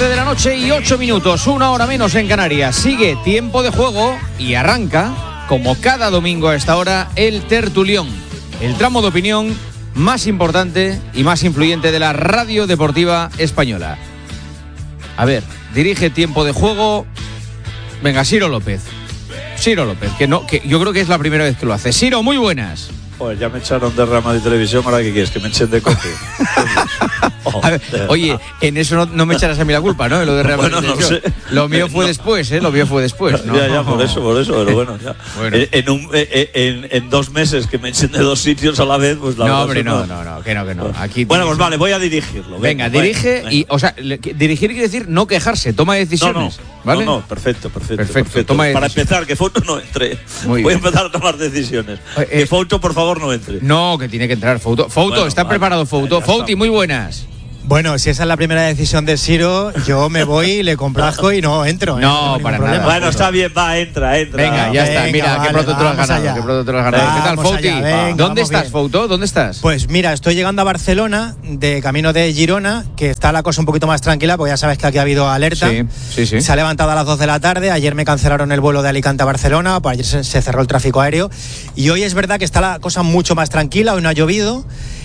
12 de la noche y 8 minutos, una hora menos en Canarias. Sigue tiempo de juego y arranca, como cada domingo a esta hora, el tertulión, el tramo de opinión más importante y más influyente de la radio deportiva española. A ver, dirige tiempo de juego. Venga, Ciro López, que yo creo que es la primera vez que lo hace. Ciro, muy buenas. Pues ya me echaron de Rama de Televisión, ¿ahora qué quieres? ¿Que me echen de coque? A ver, oye, en eso no me echarás a mí la culpa, ¿no? En lo de Real Madrid. Bueno, no sé. Lo mío fue después, Lo mío fue después, ¿no? Ya, por eso, pero bueno, ya. Bueno. En 2 meses que me echen de 2 sitios a la vez, pues la verdad. Hombre, no, que no. Aquí bueno, pues vale, voy a dirigirlo. Venga, dirige y, o sea, dirigir quiere decir no quejarse, toma decisiones. ¿Vale? No, perfecto. Toma Para empezar, que Fouto no entre. Voy a empezar a tomar decisiones. Que Fouto, por favor, no entre. No, que tiene que entrar Fouto. Bueno, ¿está preparado Fouto? Fouti, muy buenas. Bueno, si esa es la primera decisión de Ciro, yo me voy, le complazco y no entro. No, para nada. Bueno, está bien, entra. Venga, ya está. Mira, vale, qué pronto te lo has ganado. ¿Qué tal, Fouti? ¿Dónde estás, Fouto? ¿Dónde estás? Pues mira, estoy llegando a Barcelona, de camino de Girona, que está la cosa un poquito más tranquila, porque ya sabes que aquí ha habido alerta. Sí. Se ha levantado a las 2 de la tarde, ayer me cancelaron el vuelo de Alicante a Barcelona, pues ayer se cerró el tráfico aéreo, y hoy es verdad que está la cosa mucho más tranquila, hoy no ha llovido.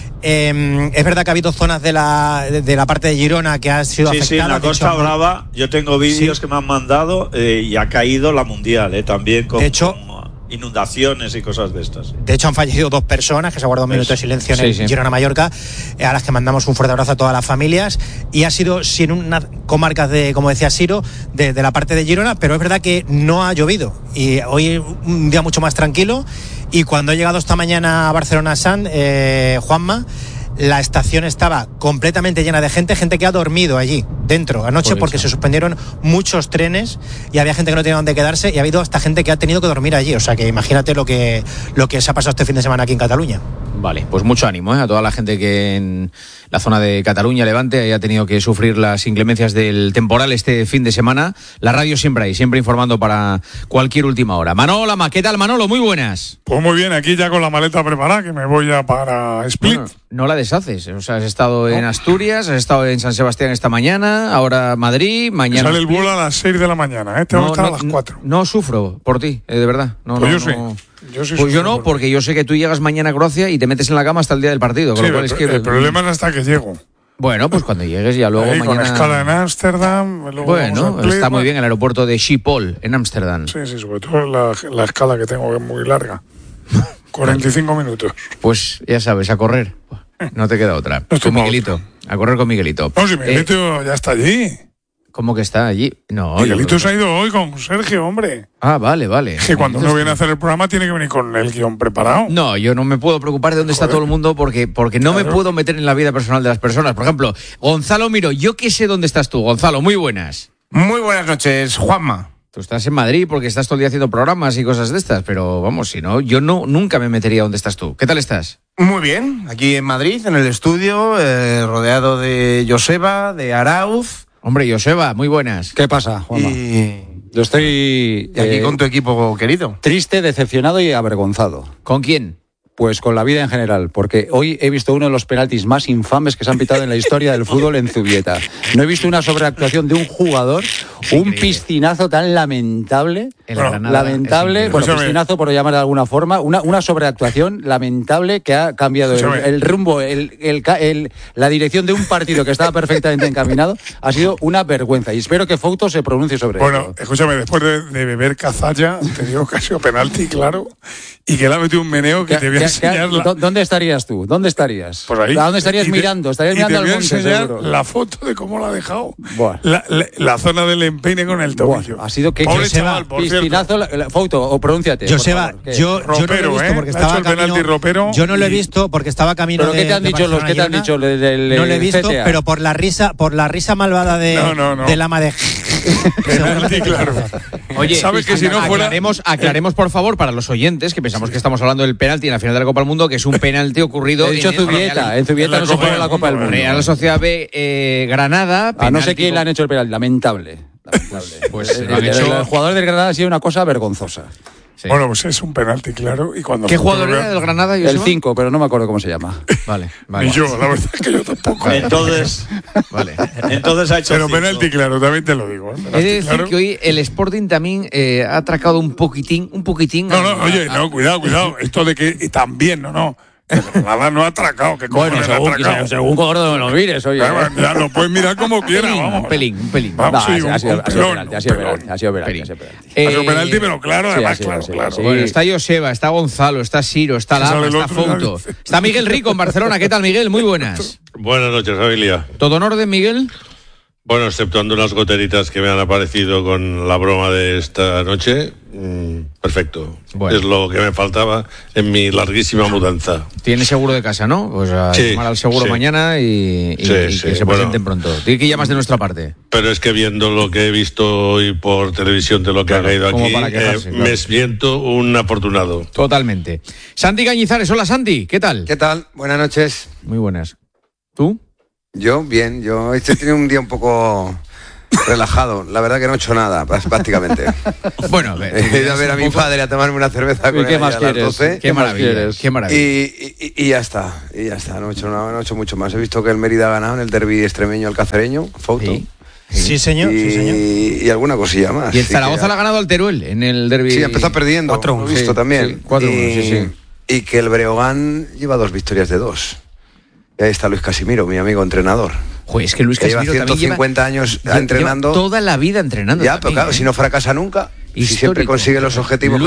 Es verdad que ha habido zonas de la parte de Girona que ha sido afectada. Sí, en la Costa Brava yo tengo vídeos que me han mandado y ha caído la Mundial, también con inundaciones y cosas de estas. De hecho han fallecido 2 personas, que se ha guardado un minuto de silencio en Girona, Mallorca, a las que mandamos un fuerte abrazo a todas las familias, y ha sido en unas comarcas de, como decía Ciro, de la parte de Girona, pero es verdad que no ha llovido y hoy es un día mucho más tranquilo. Y cuando he llegado esta mañana a Barcelona Sand, Juanma, la estación estaba completamente llena de gente que ha dormido allí dentro anoche porque se suspendieron muchos trenes y había gente que no tenía dónde quedarse y ha habido hasta gente que ha tenido que dormir allí, o sea que imagínate lo que se ha pasado este fin de semana aquí en Cataluña. Vale, pues mucho ánimo a toda la gente que en la zona de Cataluña, Levante, haya tenido que sufrir las inclemencias del temporal este fin de semana. La radio siempre ahí, siempre informando para cualquier última hora. Manolo Lama, ¿qué tal, Manolo? Muy buenas. Pues muy bien, aquí ya con la maleta preparada, que me voy ya para Split. Bueno, no la deshaces, o sea, has estado en Asturias, has estado en San Sebastián esta mañana, ahora Madrid, mañana. Sale el vuelo a las 6 de la mañana, tengo que estar a las 4. No sufro por ti, de verdad. Pues yo sí. Pues yo no, porque yo sé que tú llegas mañana a Croacia y te metes en la cama hasta el día del partido. Con lo cual el problema es hasta que llego. Bueno, pues cuando llegues ya luego ahí, mañana. Con escala en Ámsterdam. Bueno, está muy bien el aeropuerto de Schiphol en Ámsterdam. Sí, sobre todo la escala que tengo, que es muy larga. 45 minutos. Pues ya sabes, a correr. No te queda otra. Con Miguelito. A correr con Miguelito. No, si Miguelito ya está allí. ¿Cómo que está allí? No. Miguelito se ha ido hoy con Sergio, hombre. Ah, vale. Es que cuando uno viene a hacer el programa tiene que venir con el guión preparado. No, yo no me puedo preocupar de dónde está todo el mundo porque no me puedo meter en la vida personal de las personas. Por ejemplo, Gonzalo Miró, yo qué sé dónde estás tú. Gonzalo, muy buenas. Muy buenas noches, Juanma. Tú estás en Madrid porque estás todo el día haciendo programas y cosas de estas, pero vamos, si no, yo nunca me metería donde estás tú. ¿Qué tal estás? Muy bien, aquí en Madrid, en el estudio, rodeado de Joseba, de Arauz. Hombre, Joseba, muy buenas. ¿Qué pasa, Juanma? Yo estoy aquí con tu equipo querido. Triste, decepcionado y avergonzado. ¿Con quién? Pues con la vida en general, porque hoy he visto uno de los penaltis más infames que se han pitado en la historia del fútbol en Zubieta. No he visto una sobreactuación de un jugador, un piscinazo tan lamentable, piscinazo por llamar de alguna forma, una sobreactuación lamentable que ha cambiado el rumbo, la dirección de un partido que estaba perfectamente encaminado. Ha sido una vergüenza y espero que Fouto se pronuncie sobre eso. Bueno, escúchame, después de beber cazalla, te digo que ha sido penalti, claro, y que le ha metido un meneo que te voy a enseñar. ¿Dónde estarías tú? ¿Dónde estarías? Pues ahí. ¿A dónde estarías mirando? Estarías mirando al monte, seguro. La foto de cómo la ha dejado. La zona del empeine con el tobillo. Ha sido que pobre chaval, por piscinazo, Fouto, o pronúnciate. Joseba, yo no lo he visto porque estaba camino. Yo no lo he visto porque estaba camino. ¿Pero qué te han dicho los? ¿Qué te han dicho del No lo he visto, CTA? pero por la risa malvada del ama de. Penalti, claro. Oye, ¿sabes que si no fuera? Aclaremos, por favor, para los oyentes que pensamos que estamos hablando del penalti en la final de la Copa del Mundo, que es un penalti ocurrido. He dicho Zubieta, en Zubieta no se juega la Copa del Mundo. Real Sociedad B, Granada. A no sé quién le han hecho el penalti, lamentable. Pues el jugador del Granada ha sido una cosa vergonzosa. Sí. Bueno, pues es un penalti, claro. Y cuando ¿Qué jugador era del Granada? El 5, pero no me acuerdo cómo se llama. Vale. Y yo, la verdad es que yo tampoco. Entonces ha hecho. Pero 5. penalti, claro, también te lo digo. He de decir que hoy el Sporting también ha atracado un poquitín. No, oye, cuidado. Esto de que también, no. Nada, no ha atracado. Que Bueno, según Gordo lo mires, oye. Ya lo puedes mirar como quieras, vamos. Un pelín. Vamos, sí, Ha sido penalti. Ha sido penalti, pero claro, además, claro. Bueno, está Joseba, está Gonzalo, está Siro, está Lama, está Fouto. Está Miguel Rico en Barcelona. ¿Qué tal, Miguel? Muy buenas. Buenas noches, familia. ¿Todo en orden, Miguel? Bueno, exceptuando unas goteritas que me han aparecido con la broma de esta noche, perfecto. Bueno. Es lo que me faltaba en mi larguísima mudanza. Tiene seguro de casa, ¿no? Pues a llamar al seguro mañana y que se presenten pronto. Tiene que llamas de nuestra parte. Pero es que viendo lo que he visto hoy por televisión de lo que ha caído aquí, me siento un afortunado. Totalmente. Santi Cañizares, hola Santi, ¿qué tal? ¿Qué tal? Buenas noches. Muy buenas. ¿Tú? Yo, bien, he tenido un día un poco relajado, la verdad que no he hecho nada, prácticamente. Bueno, he ido a ver a mi padre a tomarme una cerveza con él ¿Qué más a las 12. Qué maravilla. Y ya está, no he hecho mucho más. He visto que el Mérida ha ganado en el derbi extremeño alcacereño, Fouto. Sí, señor. Y alguna cosilla más. Y el Zaragoza le ha ganado al Teruel en el derbi. Sí, empezó perdiendo, 4-1, lo he visto también. 4-1, y que el Breogán lleva 2 victorias de 2. Y ahí está Luis Casimiro, mi amigo entrenador. Joder, es que Luis Casimiro lleva 150 años entrenando. Lleva toda la vida entrenando. Ya, pero claro, si no fracasa nunca, si siempre consigue los objetivos.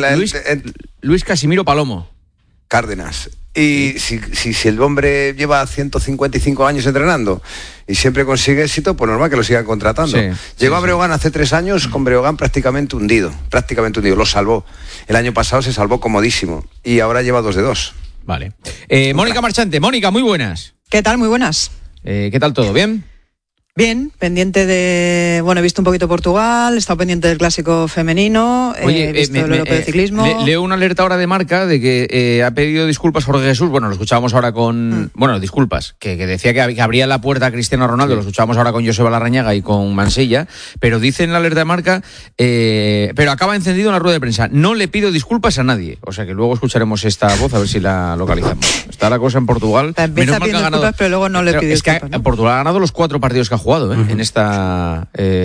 Luis Casimiro Palomo. Cárdenas. Y si el hombre lleva 155 años entrenando y siempre consigue éxito, pues normal que lo sigan contratando. Llegó a Breogán hace 3 años con Breogán prácticamente hundido. Lo salvó. El año pasado se salvó comodísimo y ahora lleva 2 de 2. Vale. Mónica Marchante. Mónica, muy buenas. ¿Qué tal? Muy buenas. ¿Qué tal todo? ¿Bien? Bien, pendiente de... Bueno, he visto un poquito Portugal, he estado pendiente del clásico femenino, he visto el europeo de ciclismo... Leo una alerta ahora de Marca de que ha pedido disculpas Jorge Jesús. Bueno, lo escuchábamos ahora con... Bueno, disculpas, que decía que abría la puerta a Cristiano Ronaldo. Lo escuchábamos ahora con Joseba Larrañaga y con Mansilla. Pero dice en la alerta de Marca... pero acaba encendido en la rueda de prensa. No le pido disculpas a nadie. O sea que luego escucharemos esta voz a ver si la localizamos. Está la cosa en Portugal. Empieza pidiendo disculpas, pero luego no le pide disculpas. Es que Portugal ha ganado los 4 partidos que ha jugado, en esta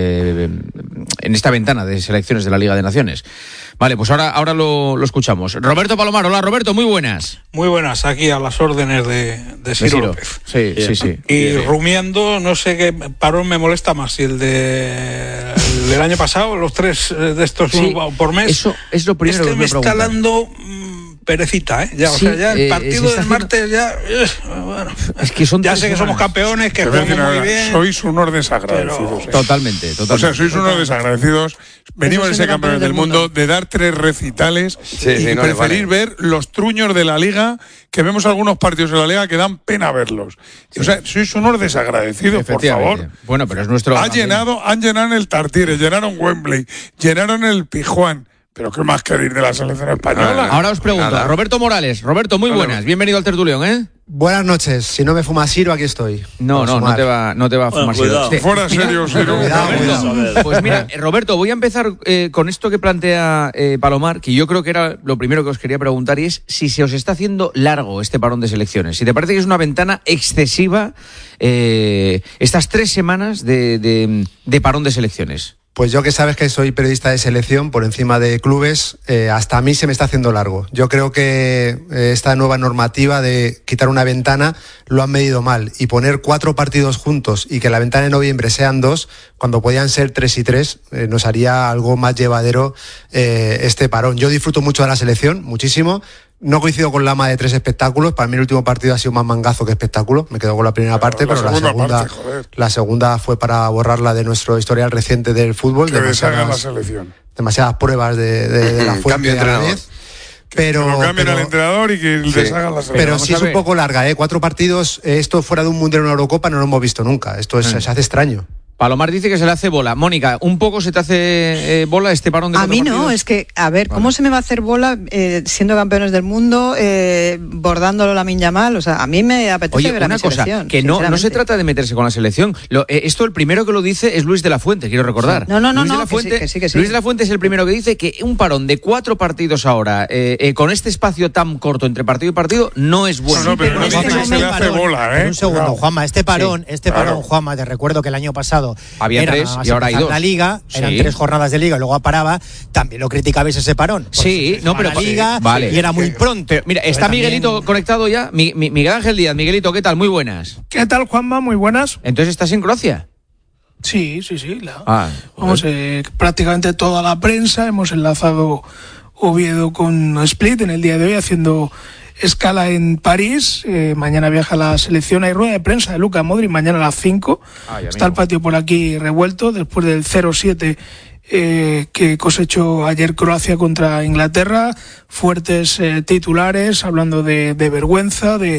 ventana de selecciones de la Liga de Naciones. Vale, pues ahora lo escuchamos. Roberto Palomar, hola Roberto, muy buenas. Muy buenas, aquí a las órdenes de Ciro López. Sí. Y rumiando, no sé qué parón me molesta más, si el del año pasado, los 3 de estos por mes. Eso es lo primero que me está dando perecita, ya, o sea, ya el partido del martes ya, bueno, es que son ya sé que somos campeones, que jugamos muy bien. Sois unos desagradecidos. Pero... Totalmente. O sea, sois unos desagradecidos. Venimos de ser campeones del mundo, de dar 3 recitales y preferir ver los truños de la Liga, que vemos algunos partidos de la Liga que dan pena verlos. O sea, sois unos desagradecidos, por favor. Bueno, pero es nuestro... Han llenado en el Tartiere, llenaron Wembley, llenaron el Pijuán. ¿Pero qué más queréis de la selección española? Ahora os pregunto, Roberto Morales. Roberto, muy buenas. Bienvenido al tertulión, ¿eh? Buenas noches. Si no me fuma Siro, aquí estoy. No te va a fumar Siro. Fuera serio, Siro. Pues mira, Roberto, voy a empezar con esto que plantea Palomar, que yo creo que era lo primero que os quería preguntar, y es si se os está haciendo largo este parón de selecciones. Si te parece que es una ventana excesiva estas 3 semanas de parón de selecciones. Pues yo, que sabes que soy periodista de selección por encima de clubes, hasta a mí se me está haciendo largo. Yo creo que esta nueva normativa de quitar una ventana lo han medido mal, y poner 4 partidos juntos y que la ventana de noviembre sean 2, cuando podían ser 3 y 3, nos haría algo más llevadero este parón. Yo disfruto mucho de la selección, muchísimo. No coincido con Lama de 3 espectáculos. Para mí el último partido ha sido más mangazo que espectáculo. Me quedo con la primera parte, pero la segunda fue para borrarla de nuestro historial reciente del fútbol. Que deshagan la selección. Demasiadas pruebas de la fuente de la vez. Pero que cambien al entrenador y que deshagan la selección. Pero sí es un poco larga, 4 partidos. Esto fuera de un Mundial o una Eurocopa no lo hemos visto nunca. Esto se hace extraño. Palomar dice que se le hace bola. Mónica, ¿un poco se te hace bola este parón de 4 partidos? A mí no, es que, a ver, ¿cómo se me va a hacer bola siendo campeones del mundo, bordándolo Lamine Yamal? O sea, a mí me apetece ver a mi selección. Que no se trata de meterse con la selección. Esto el primero que lo dice es Luis de la Fuente, quiero recordar. No, que sí. Luis de la Fuente es el primero que dice que un parón de 4 partidos ahora, con este espacio tan corto entre partido y partido, no es bueno. No, pero no dice que se le hace bola, ¿eh? Un segundo, Juanma, este parón, Juanma, te recuerdo que el año pasado había 3 y ahora hay 2. La Liga, eran 3 jornadas de Liga y luego paraba. También lo criticabais ese parón. Sí, no, pero la Liga y era muy pronto. Pero, mira, está Miguelito conectado ya. Miguel Ángel Díaz. Miguelito, ¿qué tal? Muy buenas. ¿Qué tal, Juanma? Muy buenas. Entonces, ¿estás en Croacia? Sí. Vamos, prácticamente toda la prensa. Hemos enlazado Oviedo con Split en el día de hoy, haciendo escala en París. Mañana viaja la selección. Hay rueda de prensa de Luka Modric mañana a las 5. Está el patio por aquí revuelto después del 0-7 que cosechó ayer Croacia contra Inglaterra. Fuertes titulares hablando de vergüenza, de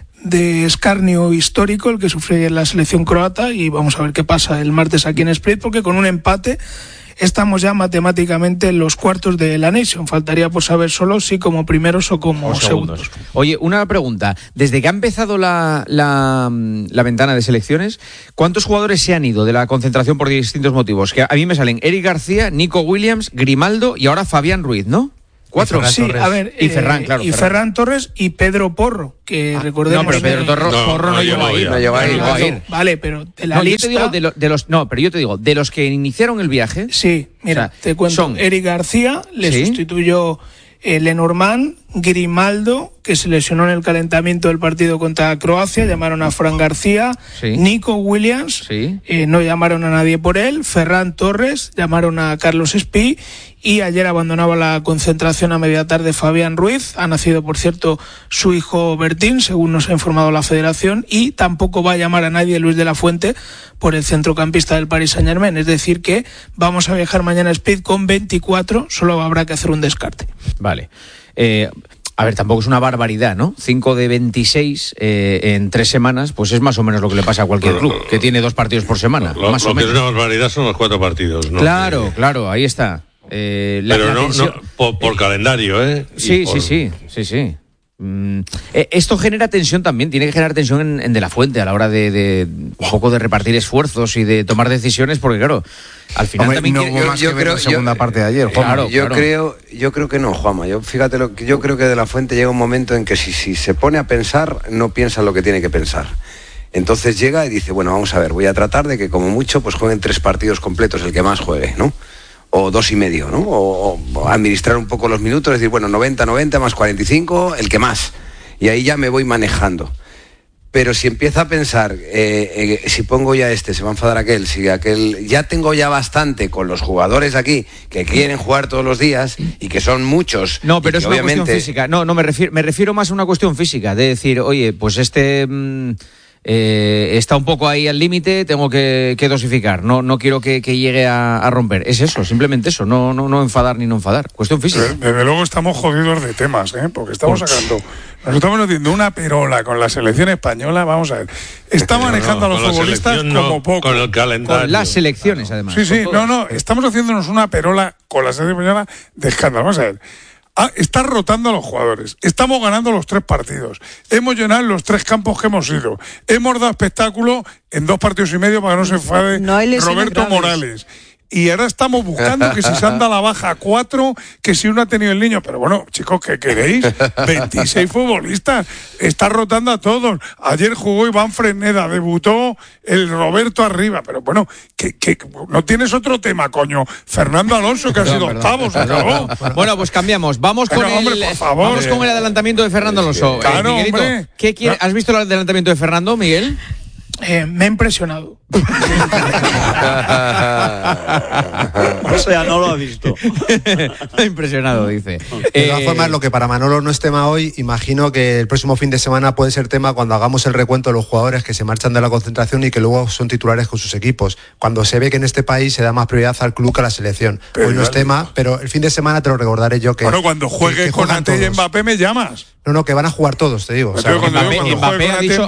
escarnio histórico el que sufre la selección croata, y vamos a ver qué pasa el martes aquí en Split, porque con un empate estamos ya matemáticamente en los cuartos de la Nation. Faltaría por saber solo si como primeros o como segundos. Oye, una pregunta. Desde que ha empezado la ventana de selecciones, ¿cuántos jugadores se han ido de la concentración por distintos motivos? Que a mí me salen Eric García, Nico Williams, Grimaldo y ahora Fabián Ruiz, ¿no? 4. Sí, a ver, y Ferran, claro. Y Ferran Torres y Pedro Porro, que recordemos. No, pero Pedro Porro no llegó a ir. No llegó a ir. Vale, pero de la lista. Yo te digo, de los que iniciaron el viaje. Sí, mira, te cuento. Eric García le sustituyó Lenormand, Grimaldo, que se lesionó en el calentamiento del partido contra Croacia, llamaron a Fran García, Nico Williams, no llamaron a nadie por él, Ferran Torres, llamaron a Carlos Espí, y ayer abandonaba la concentración a media tarde Fabián Ruiz. Ha nacido, por cierto, su hijo Bertín, según nos ha informado la Federación, y tampoco va a llamar a nadie Luis de la Fuente por el centrocampista del Paris Saint-Germain. Es decir que vamos a viajar mañana a Speed con 24, solo habrá que hacer un descarte. Vale. A ver, tampoco es una barbaridad, ¿no? 5 de 26 en 3 semanas, pues es más o menos lo que le pasa a cualquier club, que tiene 2 partidos por semana. Lo que es una barbaridad son los 4 partidos, ¿no? Claro, ahí está. Pero no por calendario, ¿eh? Sí. Esto genera tensión también, tiene que generar tensión en De la Fuente a la hora de un poco de repartir esfuerzos y de tomar decisiones, porque claro, al final también yo creo la segunda parte de ayer, Juanma. Yo creo que no, Juanma. Yo creo que De la Fuente llega un momento en que si se pone a pensar, no piensa lo que tiene que pensar. Entonces llega y dice, bueno, vamos a ver, voy a tratar de que como mucho pues jueguen 3 partidos completos, el que más juegue, ¿no? O 2,5, ¿no? O administrar un poco los minutos, decir, bueno, 90 más 45, el que más. Y ahí ya me voy manejando. Pero si empieza a pensar, si pongo ya se va a enfadar aquel, si aquel, ya tengo ya bastante con los jugadores aquí que quieren jugar todos los días y que son muchos. No, pero es obviamente... una cuestión física. No, me refiero más a una cuestión física, de decir, oye, pues está un poco ahí al límite, tengo que dosificar, no quiero que llegue a romper. Es eso, simplemente eso, no enfadar ni no enfadar, cuestión física. Desde luego estamos jodidos de temas, porque estamos sacando, nos estamos haciendo una perola con la selección española, vamos a ver, está manejando a los futbolistas como poco. Con el calendario. Con las selecciones, además. Sí, estamos haciéndonos una perola con la selección española de escándalo, vamos a ver. Está rotando a los jugadores. Estamos ganando los 3 partidos. Hemos llenado los 3 campos que hemos ido. Hemos dado espectáculo en 2 partidos y medio para que no se enfade Roberto Morales. Y ahora estamos buscando que si se anda a la baja 4, que si uno ha tenido el niño. Pero bueno, chicos, ¿qué queréis? 26 futbolistas. Está rotando a todos. Ayer jugó Iván Fresneda, debutó el Roberto Arriba. Pero bueno, que no tienes otro tema, coño. Fernando Alonso, que ha sido octavo, se acabó. Bueno, pues cambiamos. Vamos con el adelantamiento de Fernando Alonso. Claro, Miguelito, ¿qué quiere? ¿Has visto el adelantamiento de Fernando, Miguel? Me ha impresionado. O sea, no lo ha visto. Impresionado, dice. De todas formas, lo que para Manolo no es tema hoy, imagino que el próximo fin de semana puede ser tema cuando hagamos el recuento de los jugadores que se marchan de la concentración y que luego son titulares con sus equipos. Cuando se ve que en este país se da más prioridad al club que a la selección. Pero hoy no es tema, pero el fin de semana te lo recordaré yo que... Bueno, cuando juegue con Ante y Mbappé me llamas. No, que van a jugar todos, te digo. O sea, Mbappé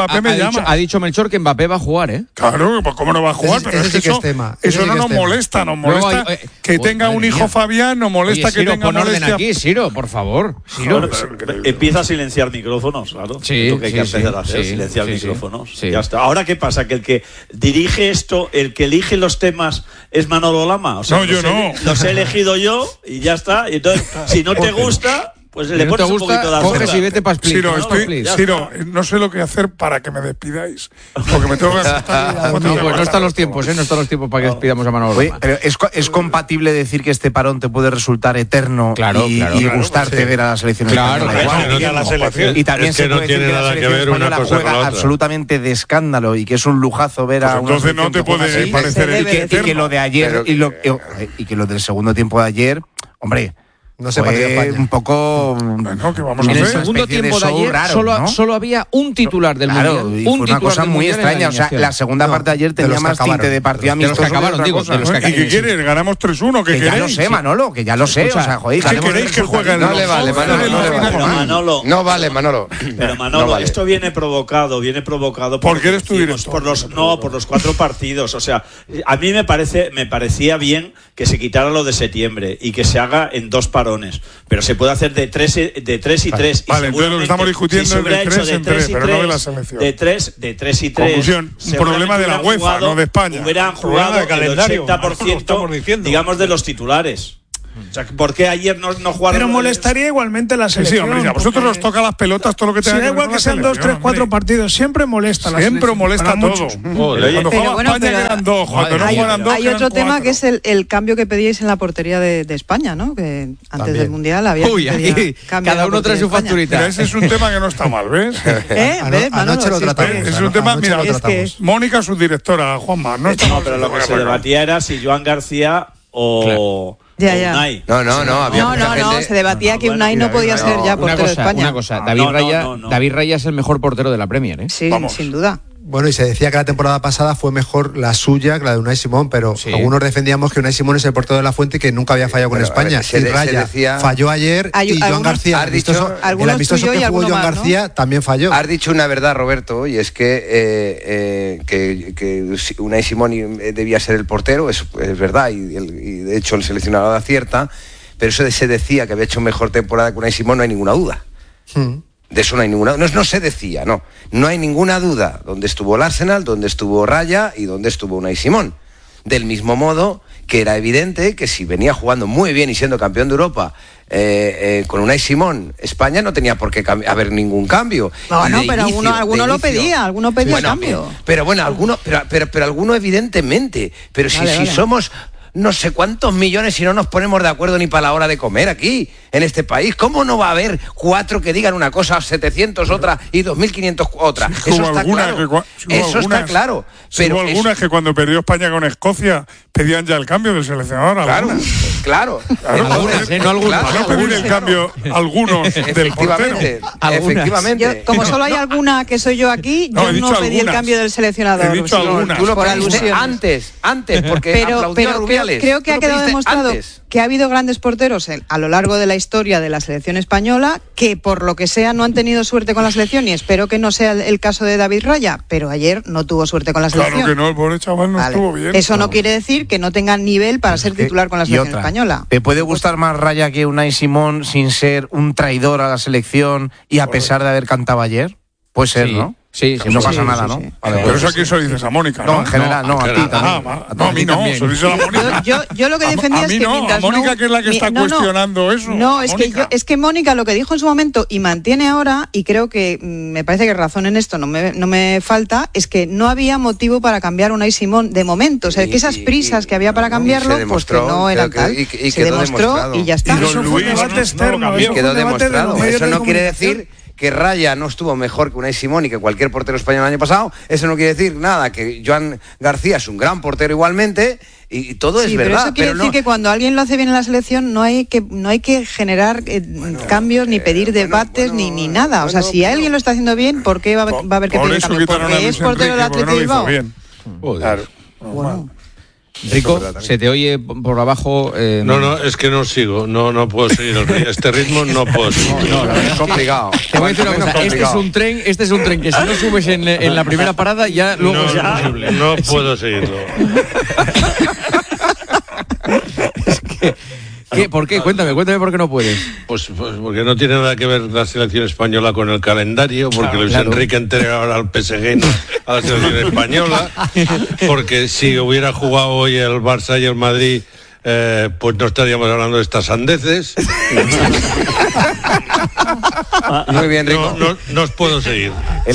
ha dicho Melchor que Mbappé va a jugar, ¿eh? Claro, pues cómo no va a jugar, pero es que eso, eso no nos molesta, nos molesta que tenga un hijo Fabián, nos molesta que tenga un orden aquí, Siro, por favor. Siro, empieza a silenciar micrófonos, claro. Sí, lo que hay que empezar a hacer, silenciar micrófonos. Ya está. Ahora, ¿qué pasa? Que el que dirige esto, el que elige los temas es Manolo Lama. O sea, no, yo no. Los he elegido yo y ya está. Y entonces, si no te gusta, pues le pones un poquito de azúcar. Coges y vete para Split. Siro, no sé lo que hacer para que me despidáis. Porque me tengo que asustar. No están los tiempos, no están los tiempos para que despidamos a Manolo. Oye, pero es compatible decir que este parón te puede resultar eterno y gustarte ver a la selección española. Y también se puede decir que la selección española juega absolutamente de escándalo y que es un lujazo ver a una entonces no te puede parecer y que lo de ayer y que lo del segundo tiempo de ayer, hombre, no sé, fue un poco. Bueno, ¿qué vamos a en hacer? el segundo tiempo de ayer raro, solo había un titular del Mundial. Y fue una cosa muy extraña. O sea, la segunda parte de ayer tenía más tinte de partido amistoso. De los que acabaron, digo. ¿Y qué quieres? ¿Ganamos 3-1? ¿Qué queréis? Ya lo sé, Manolo, que ya lo sé. O sea, joder, ¿qué queréis que juegue? No le vale, Manolo. No vale, Manolo. Pero Manolo, esto viene provocado porque eres tú director. Por los 4 partidos. O sea, a mí me parecía bien que se quitara lo de septiembre y que se haga en 2 parones. Pero se puede hacer de 3 y 3. Vale, entonces lo que estamos discutiendo es de 3 en 3, pero no de la selección. De 3 y 3. Conclusión, un problema de la UEFA, no de España. Hubieran jugado el 80%, digamos, de los titulares. O sea, ¿por qué ayer no jugaron? Pero molestaría igualmente la selección. Sí, hombre, a vosotros nos toca las pelotas todo lo que tenga que ver. Da igual que sean 2, 3, 4 partidos, siempre molesta la selección. Siempre molesta todo. Cuando jugaba España eran 2, cuando no juegan 2. Hay otro tema que es el cambio que pedíais en la portería de España, ¿no? Que antes del Mundial había cada uno trae su facturita. Mira, ese es un tema que no está mal, ¿ves? Anoche lo tratamos. Es un tema, mira, Mónica, su directora, Juanma, no está mal. Pero lo que se debatía era si Joan García o... Unai. No, se debatía que Unai no podía ser ya portero de España. Una cosa, David Raya es el mejor portero de la Premier, ¿eh? Sí, sin duda. Bueno, y se decía que la temporada pasada fue mejor la suya que la de Unai Simón, pero algunos defendíamos que Unai Simón es el portero de la Fuente y que nunca había fallado con España. Y Raya falló ayer y Joan García, el amistoso que jugó Joan García también falló. Has dicho una verdad, Roberto, y es que Unai Simón debía ser el portero, es verdad, y de hecho el seleccionador acierta, pero eso se decía que había hecho mejor temporada que Unai Simón, no hay ninguna duda. De eso no hay ninguna duda. No se decía, no hay ninguna duda. Donde estuvo el Arsenal, donde estuvo Raya y donde estuvo Unai Simón. Del mismo modo que era evidente que si venía jugando muy bien y siendo campeón de Europa con Unai Simón, España no tenía por qué haber ningún cambio. Pero alguno lo pedía, alguno pedía cambio. Pero bueno, pero alguno evidentemente. Pero si somos no sé cuántos millones si no nos ponemos de acuerdo ni para la hora de comer aquí, en este país. ¿Cómo no va a haber 4 que digan una cosa, 700 otra y 2.500 otra? Sí, eso está claro. Está claro. Pero hubo algunas que cuando perdió España con Escocia pedían ya el cambio del seleccionador. Claro. Algunas. No pedir el cambio algunos del portero. Efectivamente. Como solo hay alguna que soy yo aquí, yo no pedí el cambio del seleccionador. He dicho algunas. Tú lo pediste antes, porque aplaudió a Rubiales. Creo que ha quedado demostrado que ha habido grandes porteros a lo largo de la historia de la selección española que por lo que sea no han tenido suerte con la selección, y espero que no sea el caso de David Raya, pero ayer no tuvo suerte con la selección. Claro que no, el pobre chaval no estuvo bien. Eso no quiere decir que no tenga nivel para ser titular con la selección española. ¿Te puede gustar más Raya que Unai Simón sin ser un traidor a la selección y a pesar de haber cantado ayer? Puede ser, ¿no? Sí, no pasa nada, ¿no? Pero eso aquí se lo dices a Mónica, ¿no? No, en general, no, a ti también. No, a mí no, se lo dices a Mónica. Yo lo que defendía es que mientras a Mónica, que es la que está cuestionando eso. No, es que Mónica lo que dijo en su momento y mantiene ahora, y creo que me parece que razón en esto no me falta, es que no había motivo para cambiar a Unai Simón de momento. O sea, que esas prisas que había para cambiarlo, pues que no eran tal. Se demostró y ya está. Eso fue un debate externo. Quedó demostrado. Eso no quiere decir que Raya no estuvo mejor que Unai Simón y que cualquier portero español el año pasado, eso no quiere decir nada, que Joan García es un gran portero igualmente, y todo es verdad. Pero eso quiere decir que cuando alguien lo hace bien en la selección no hay que generar cambios, ni pedir debates, ni nada. O sea, si alguien lo está haciendo bien, ¿por qué va a haber que pedir cambios? ¿Porque es portero del Athletic de Bilbao? Claro. Bueno. Rico, se te oye por abajo. No, es que no sigo, no puedo seguir este ritmo, no puedo seguir. No, la verdad es complicado. Te voy a decir una cosa, este es un tren que si no subes en la primera parada ya luego es imposible. No puedo seguirlo. Es que... ¿Por qué? Cuéntame por qué no puedes. Pues porque no tiene nada que ver la selección española con el calendario, porque Luis Enrique entrega ahora al PSG, no a la selección española, porque si hubiera jugado hoy el Barça y el Madrid, pues no estaríamos hablando de estas sandeces. Muy bien, Rico. No os puedo seguir.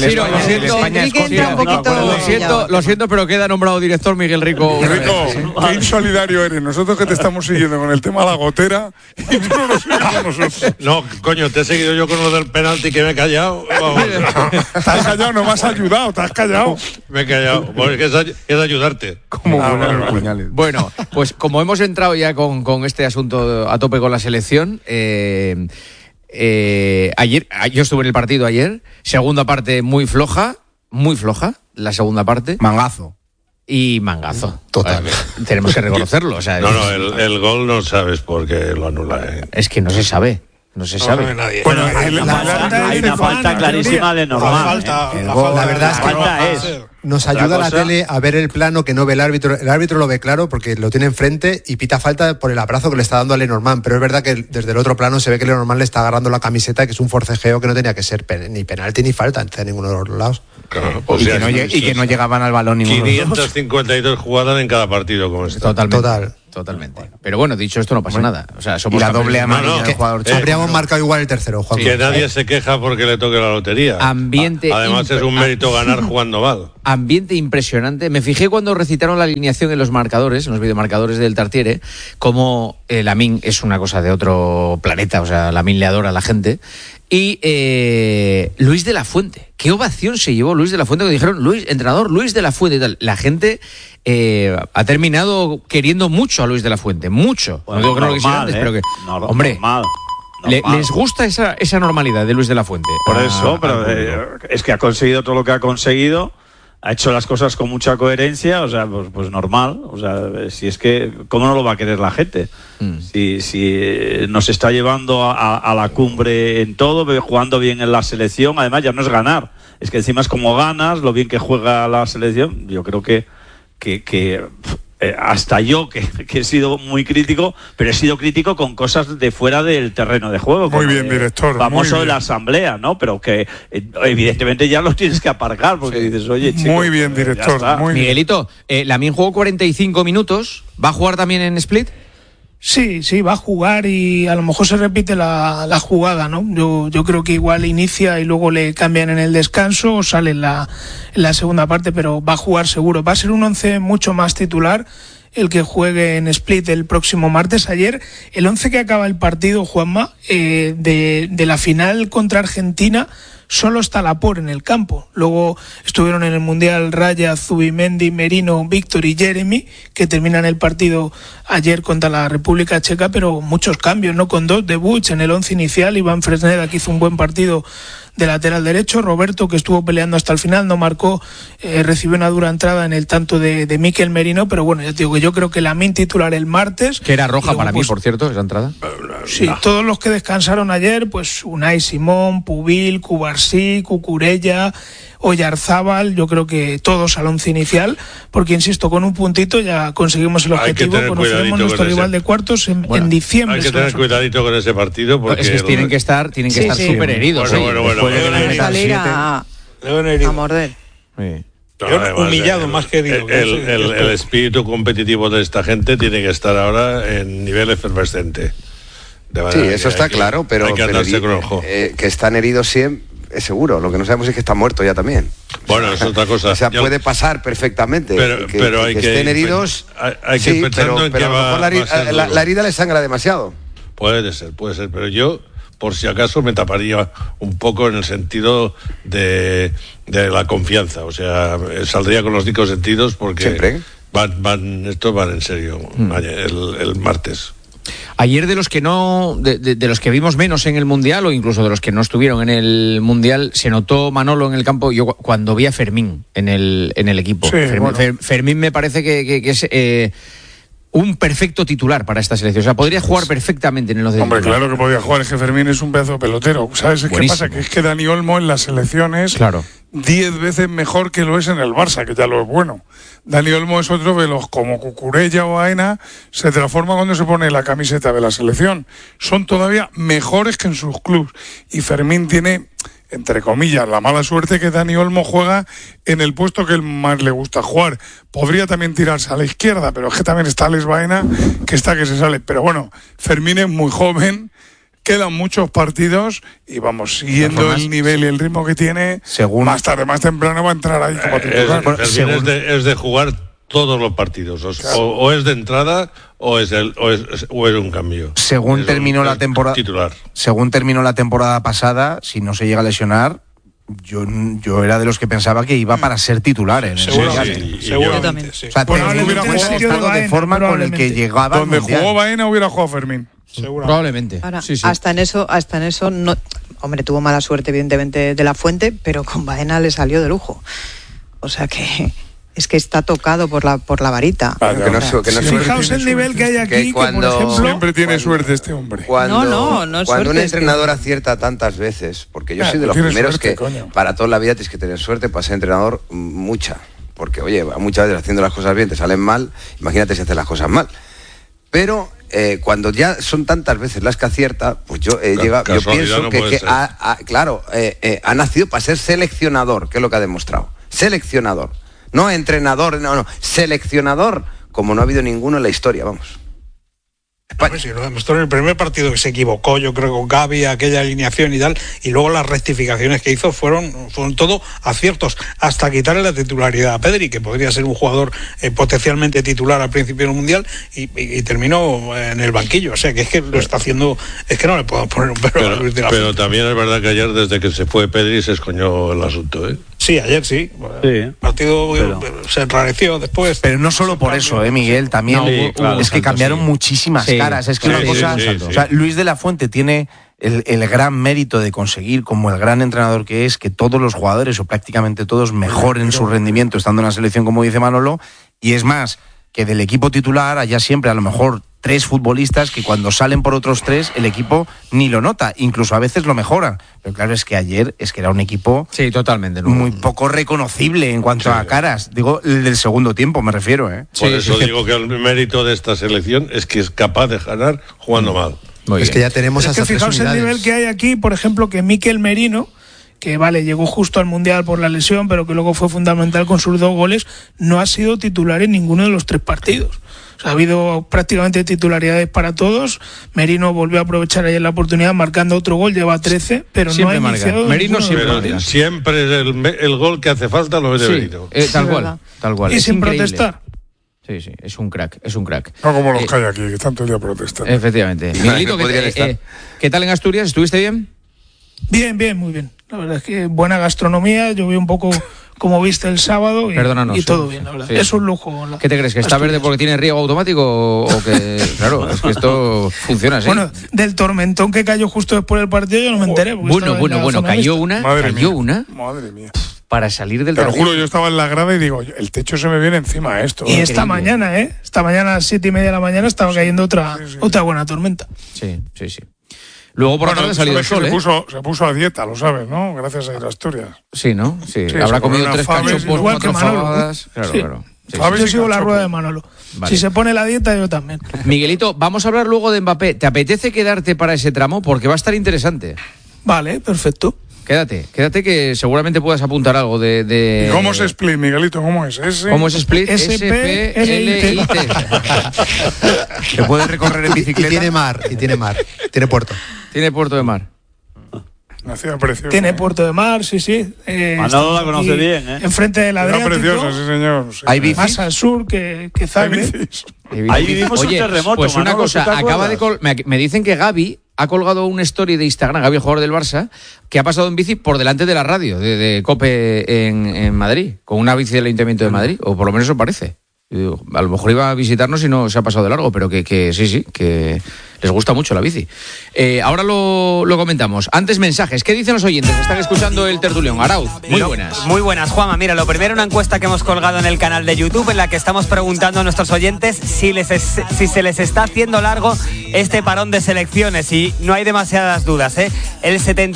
Lo siento, pero queda nombrado director Miguel Rico. Rico, qué insolidario eres. Nosotros que te estamos siguiendo con el tema de la gotera y tú no nos sigues a nosotros. No, coño, te he seguido yo con lo del penalti que me he callado. Vamos. Te has callado, no me has ayudado, te has callado. Me he callado, porque es ayudarte. Bueno, pues como hemos entrado ya con este asunto a tope con la selección, ayer, yo estuve en el partido ayer, segunda parte muy floja, la segunda parte. Mangazo. Y mangazo. Total. Tenemos que reconocerlo. O sea, el gol no sabes por qué lo anula. Es que no se sabe. No se sabe. Bueno, hay una falta clarísima de normal. La verdad es que nos ayuda la tele a ver el plano que no ve el árbitro. El árbitro lo ve claro porque lo tiene enfrente y pita falta por el abrazo que le está dando a Lenormand. Pero es verdad que desde el otro plano se ve que Lenormand le está agarrando la camiseta, que es un forcejeo que no tenía que ser ni penalti ni falta en ninguno de los lados. Claro, y que no llegaban al balón ninguno. 552 jugadas en cada partido como este. Totalmente. Pero bueno, dicho esto, no pasa nada. O sea, somos y la doble amarilla del jugador. Habríamos marcado igual el tercero, Juan. Que nadie se queja porque le toque la lotería. Además es un mérito ganar jugando mal. Ambiente impresionante. Me fijé cuando recitaron la alineación en los marcadores, en los videomarcadores del Tartiere, como Lamine es una cosa de otro planeta, o sea, Lamine le adora a la gente. Y Luis de la Fuente. ¿Qué ovación se llevó Luis de la Fuente? Que dijeron, entrenador Luis de la Fuente y tal. La gente ha terminado queriendo mucho a Luis de la Fuente. Mucho. Bueno, no digo que no lo quisieran antes, pero que... hombre, les gusta esa normalidad de Luis de la Fuente. Por eso, pero es que ha conseguido todo lo que ha conseguido. Ha hecho las cosas con mucha coherencia, o sea, pues normal. O sea, si es que, ¿cómo no lo va a querer la gente? Si nos está llevando a la cumbre en todo, jugando bien en la selección, además ya no es ganar, es que encima es como ganas, lo bien que juega la selección. Yo creo que hasta yo, que he sido muy crítico, pero he sido crítico con cosas de fuera del terreno de juego. Muy bien, director. Famoso de la asamblea, ¿no? Pero que evidentemente ya los tienes que aparcar, porque dices, oye, chico, muy bien, director. Muy Miguelito, Lamine jugó 45 minutos. ¿Va a jugar también en Split? Sí, va a jugar y a lo mejor se repite la jugada, ¿no? Yo creo que igual inicia y luego le cambian en el descanso o sale en la segunda parte, pero va a jugar seguro. Va a ser un 11 mucho más titular el que juegue en Split el próximo martes. Ayer, el 11 que acaba el partido, Juanma, de la final contra Argentina, solo está Laporte en el campo. Luego estuvieron en el Mundial Raya, Zubimendi, Merino, Víctor y Jeremy, que terminan el partido ayer contra la República Checa, pero muchos cambios, ¿no? Con dos debuts en el 11 inicial. Iván Fresneda, que hizo un buen partido de lateral derecho. Roberto, que estuvo peleando hasta el final, no marcó, recibió una dura entrada en el tanto de Mikel Merino, pero bueno, ya te digo que yo creo que Lamine titular el martes. Que era roja luego, para mí, por cierto, esa entrada. Sí, todos los que descansaron ayer, pues Unai Simón, Pubil, Cubarsí, Cucurella, Oyarzábal, yo creo que todos al 11 inicial, porque insisto, con un puntito ya conseguimos el objetivo, conoceremos nuestro rival de cuartos en diciembre. Hay que tener cuidadito con ese partido, porque es que tienen que estar súper heridos. Bueno, deben ir a morder. Humillado más que herido. El espíritu competitivo de esta gente tiene que estar ahora en nivel efervescente. Sí, eso está claro, pero que están heridos siempre, es seguro. Lo que no sabemos es que está muerto ya también. Bueno, es otra cosa. O sea, puede pasar perfectamente. Pero hay que estén heridos. Hay que pensando en que la herida le sangra demasiado. Puede ser, pero yo por si acaso me taparía un poco en el sentido de la confianza. O sea, saldría con los 5 sentidos porque ¿siempre? Estos van en serio el martes. Ayer de los que no, de los que vimos menos en el Mundial o incluso de los que no estuvieron en el Mundial, se notó Manolo en el campo. Yo cuando vi a Fermín en el equipo, sí, Fermín me parece que es un perfecto titular para esta selección. O sea, podría jugar perfectamente en el 11. Hombre, claro que podría jugar. Es que Fermín es un pedazo de pelotero. ¿Sabes qué pasa? Que es que Dani Olmo en las selecciones 10 veces mejor que lo es en el Barça, que ya lo es bueno. Dani Olmo es otro de los, como Cucurella o Aena, se transforma cuando se pone la camiseta de la selección. Son todavía mejores que en sus clubes. Y Fermín tiene, entre comillas, la mala suerte que Dani Olmo juega en el puesto que él más le gusta jugar. Podría también tirarse a la izquierda, pero es que también está Alex Baena, que se sale. Pero bueno, Fermín es muy joven, quedan muchos partidos y vamos, siguiendo el nivel y el ritmo que tiene, más tarde, más temprano va a entrar ahí como titular. Fermín es de jugar todos los partidos, o es de entrada o es un cambio. Según terminó la temporada titular. Según terminó la temporada pasada, si no se llega a lesionar, yo era de los que pensaba que iba para ser titular en el seguramente. O sea, el estado de forma con el que llegaba. Donde jugó Baena hubiera jugado Fermín. Probablemente. Ahora, hasta en eso no, hombre, tuvo mala suerte evidentemente de la Fuente, pero con Baena le salió de lujo. O sea que es que está tocado por la varita. Fijaos el nivel que hay aquí, por ejemplo, siempre tiene suerte este hombre. Cuando un entrenador acierta tantas veces, porque yo soy de los primeros suerte, para toda la vida tienes que tener suerte, para ser entrenador mucha, porque oye, muchas veces haciendo las cosas bien te salen mal, imagínate si haces las cosas mal. Pero cuando ya son tantas veces las que acierta, pues yo pienso que ha nacido para ser seleccionador, que es lo que ha demostrado. Seleccionador. No entrenador, no, seleccionador, como no ha habido ninguno en la historia, vamos. Sí, lo demostró en el primer partido, que se equivocó, yo creo, con Gavi, aquella alineación y tal, y luego las rectificaciones que hizo fueron todo aciertos, hasta quitarle la titularidad a Pedri, que podría ser un jugador potencialmente titular al principio del Mundial, y terminó en el banquillo. O sea, que es que lo está haciendo, es que no le podemos poner un pero a Luis de la Fuente. Pero también es verdad que ayer, desde que se fue Pedri, se escoñó el asunto, ¿eh? Sí, ayer sí. El partido se enrareció después. Pero no solo por eso, Miguel, también es que cambiaron muchísimas caras. Es que una cosa, o sea, Luis de la Fuente tiene el gran mérito de conseguir, como el gran entrenador que es, que todos los jugadores, o prácticamente todos, mejoren su rendimiento estando en la selección, como dice Manolo, y es más, que del equipo titular haya siempre a lo mejor 3 futbolistas que cuando salen por otros 3 el equipo ni lo nota, incluso a veces lo mejoran. Pero claro, es que ayer era un equipo totalmente muy poco reconocible en cuanto a caras. Digo, el del segundo tiempo me refiero. Por eso digo que el mérito de esta selección es que es capaz de ganar jugando mal. Es que ya tenemos hasta 3 unidades. Fijaos el nivel que hay aquí, por ejemplo, que Mikel Merino, que llegó justo al Mundial por la lesión, pero que luego fue fundamental con sus 2 goles, no ha sido titular en ninguno de los 3 partidos. O sea, ha habido prácticamente titularidades para todos. Merino volvió a aprovechar ayer la oportunidad marcando otro gol, lleva 13, pero siempre no ha iniciado. Merino siempre el gol que hace falta lo es de Merino. Tal cual. Y es sin increíble. Protestar. Sí, es un crack. No como los que hay aquí, que están todo el día protestando. Efectivamente. Miguelito, ¿qué tal en Asturias? ¿Estuviste bien? Bien, muy bien. La verdad es que buena gastronomía, yo vi un poco como viste el sábado y todo bien, la verdad. Sí. Es un lujo. ¿Qué te crees? ¿Que está verde porque tiene riego automático o que...? Claro, es que esto funciona así. Bueno, del tormentón que cayó justo después del partido yo no me enteré. Bueno, cayó una. Madre mía. Para salir del... Te lo juro, yo estaba en la grada y digo, el techo se me viene encima a esto. Y esta mañana a las 7:30 de la mañana estaba cayendo otra buena tormenta. Sí. Luego por la tarde ha salido el sol, se puso a dieta, lo sabes, ¿no? Gracias a ir a Asturias. Sí, ¿no? Sí. Habrá comido 3 cachopos, igual que Manolo. Claro. Sí, yo sigo la rueda de Manolo. Vale. Si se pone la dieta, yo también. Miguelito, vamos a hablar luego de Mbappé. ¿Te apetece quedarte para ese tramo? Porque va a estar interesante. Vale, perfecto. Quédate que seguramente puedas apuntar algo de... ¿Y cómo es Split, Miguelito? ¿Cómo es? ¿Cómo es Split? S-P-L-I-T. Se puede recorrer en bicicleta. Y tiene mar. Tiene puerto. Tiene puerto de mar. Tiene puerto de mar, sí. Manolo la conoce bien, ¿eh? Enfrente de la Adriático. Preciosa, sí, señor. Sí. Hay bicis. Más al sur que Zagreb. Ahí vivimos un terremoto. Pues una cosa, me dicen que Gavi ha colgado una story de Instagram, Gavi, el jugador del Barça, que ha pasado en bici por delante de la radio de COPE en Madrid, con una bici del Ayuntamiento de Madrid, o por lo menos eso parece. A lo mejor iba a visitarnos y no se ha pasado de largo, pero que sí, que les gusta mucho la bici. Ahora lo comentamos. Antes, mensajes. ¿Qué dicen los oyentes? Están escuchando el tertulión. Arauz, muy buenas. Muy buenas, Juanma. Mira, lo primero, una encuesta que hemos colgado en el canal de YouTube en la que estamos preguntando a nuestros oyentes si se les está haciendo largo este parón de selecciones, y no hay demasiadas dudas, ¿eh? El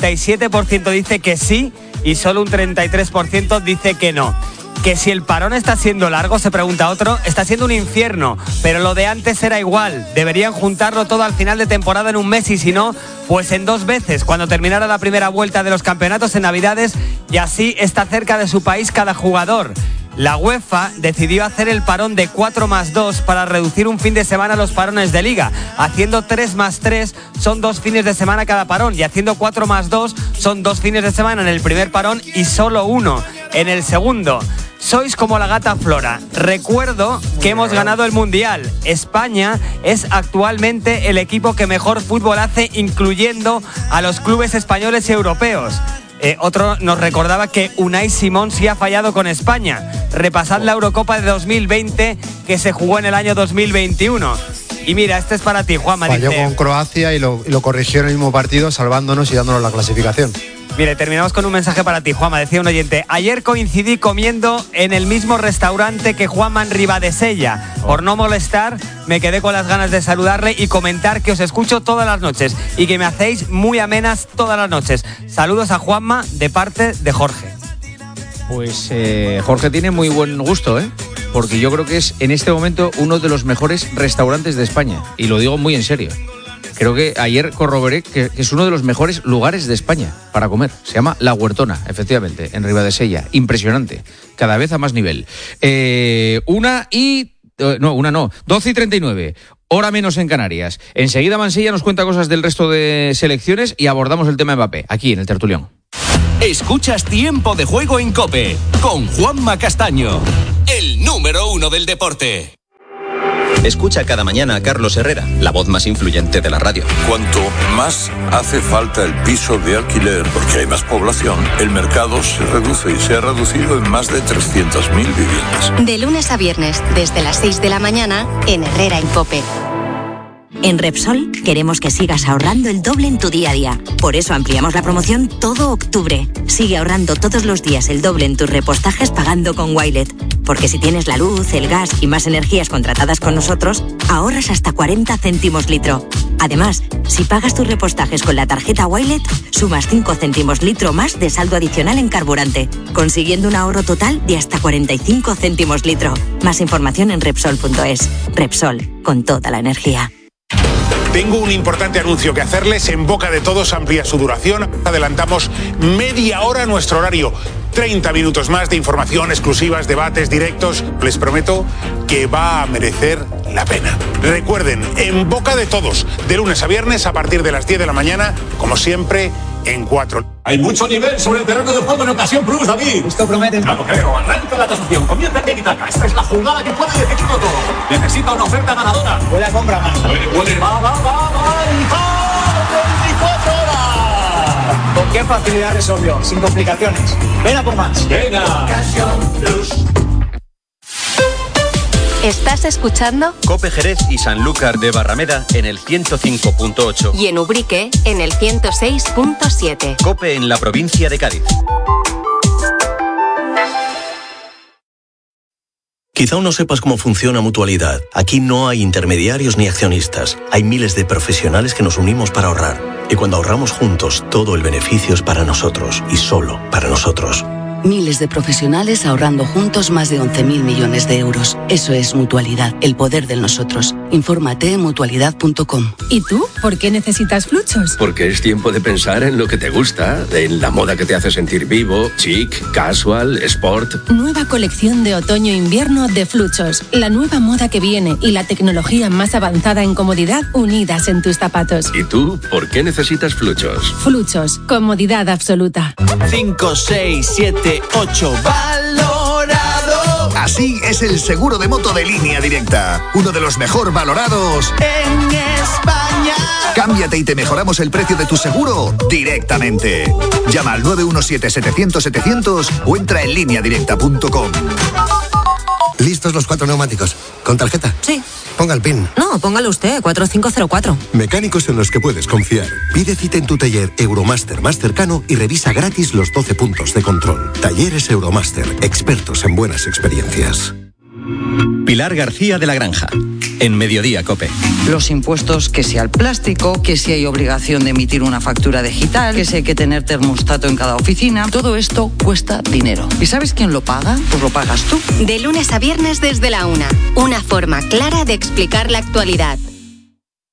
77% dice que sí y solo un 33% dice que no. Que si el parón está siendo largo, se pregunta otro, está siendo un infierno, pero lo de antes era igual. Deberían juntarlo todo al final de temporada en un mes, y si no, pues en 2 veces, cuando terminara la primera vuelta de los campeonatos en Navidades, y así está cerca de su país cada jugador. La UEFA decidió hacer el parón de 4+2 para reducir un fin de semana los parones de liga. Haciendo 3+3 son 2 fines de semana cada parón, y haciendo 4+2 son 2 fines de semana en el primer parón y solo 1 en el segundo. Sois como la gata Flora. Recuerdo que hemos ganado el Mundial. España es actualmente el equipo que mejor fútbol hace, incluyendo a los clubes españoles y europeos. Otro nos recordaba que Unai Simón sí ha fallado con España. Repasad la Eurocopa de 2020 que se jugó en el año 2021. Y mira, este es para ti, Juanma. Falló con Croacia y lo corrigió en el mismo partido, salvándonos y dándonos la clasificación. Mire, terminamos con un mensaje para ti, Juanma. Decía un oyente: ayer coincidí comiendo en el mismo restaurante que Juanma en Ribadesella. Por no molestar, me quedé con las ganas de saludarle y comentar que os escucho todas las noches y que me hacéis muy amenas todas las noches. Saludos a Juanma de parte de Jorge. Pues Jorge tiene muy buen gusto, porque yo creo que es en este momento uno de los mejores restaurantes de España, y lo digo muy en serio. Creo que ayer corroboré que es uno de los mejores lugares de España para comer. Se llama La Huertona, efectivamente, en Ribadesella. Impresionante. Cada vez a más nivel. 12:39. Hora menos en Canarias. Enseguida Mansilla nos cuenta cosas del resto de selecciones y abordamos el tema Mbappé, aquí en el tertulión. Escuchas Tiempo de Juego en COPE, con Juanma Castaño, el número 1 del deporte. Escucha cada mañana a Carlos Herrera, la voz más influyente de la radio. Cuanto más hace falta el piso de alquiler, porque hay más población, el mercado se reduce, y se ha reducido en más de 300.000 viviendas. De lunes a viernes, desde las 6 de la mañana, en Herrera en COPE. En Repsol queremos que sigas ahorrando el doble en tu día a día. Por eso ampliamos la promoción todo octubre. Sigue ahorrando todos los días el doble en tus repostajes pagando con Wilet. Porque si tienes la luz, el gas y más energías contratadas con nosotros, ahorras hasta 40 céntimos litro. Además, si pagas tus repostajes con la tarjeta Wilet, sumas 5 céntimos litro más de saldo adicional en carburante, consiguiendo un ahorro total de hasta 45 céntimos litro. Más información en Repsol.es. Repsol, con toda la energía. Tengo un importante anuncio que hacerles. En boca de todos amplía su duración. Adelantamos media hora nuestro horario. 30 minutos más de información, exclusivas, debates, directos. Les prometo que va a merecer la pena. Recuerden, En boca de todos, de lunes a viernes a partir de las 10 de la mañana, como siempre, en 4. Hay mucho nivel sobre el terreno de juego en Ocasión Plus, David. Esto promete. Claro, creo. Arranca la tasación. Comienza que quitaca. Esta es la jugada que puede decidirlo todo. Necesita una oferta ganadora. Puede comprar más. Puede. Va. 24 horas. ¿Con qué facilidad resolvió? Sin complicaciones. Ven a por más. Venga. Ocasión Plus. ¿Estás escuchando? COPE Jerez y Sanlúcar de Barrameda en el 105.8. Y en Ubrique en el 106.7. COPE en la provincia de Cádiz. Quizá aún no sepas cómo funciona Mutualidad. Aquí no hay intermediarios ni accionistas. Hay miles de profesionales que nos unimos para ahorrar. Y cuando ahorramos juntos, todo el beneficio es para nosotros y solo para nosotros. Miles de profesionales ahorrando juntos más de 11.000 millones de euros. Eso es Mutualidad, el poder del nosotros. Infórmate en mutualidad.com. ¿Y tú? ¿Por qué necesitas Fluchos? Porque es tiempo de pensar en lo que te gusta, en la moda que te hace sentir vivo, chic, casual, sport. Nueva colección de otoño-invierno de Fluchos. La nueva moda que viene y la tecnología más avanzada en comodidad unidas en tus zapatos. ¿Y tú? ¿Por qué necesitas Fluchos? Fluchos, comodidad absoluta. 5, 6, 7, 8. ¡Valorado! Así es el seguro de moto de Línea Directa, uno de los mejor valorados en España. Cámbiate y te mejoramos el precio de tu seguro directamente. Llama al 917-700-700 o entra en lineadirecta.com. ¿Listos los 4 neumáticos? ¿Con tarjeta? Sí. Ponga el PIN. No, póngalo usted, 4504. Mecánicos en los que puedes confiar. Pide cita en tu taller Euromaster más cercano y revisa gratis los 12 puntos de control. Talleres Euromaster, expertos en buenas experiencias. Pilar García de la Granja, en Mediodía COPE. Los impuestos, que si al plástico, que si hay obligación de emitir una factura digital, que si hay que tener termostato en cada oficina, todo esto cuesta dinero. ¿Y sabes quién lo paga? Pues lo pagas tú. De lunes a viernes desde la 1. Una forma clara de explicar la actualidad.